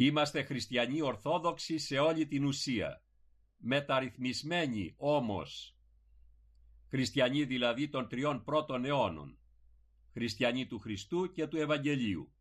Είμαστε χριστιανοί ορθόδοξοι σε όλη την ουσία, μεταρρυθμισμένοι όμως. Χριστιανοί δηλαδή των 3 πρώτων αιώνων, χριστιανοί του Χριστού και του Ευαγγελίου.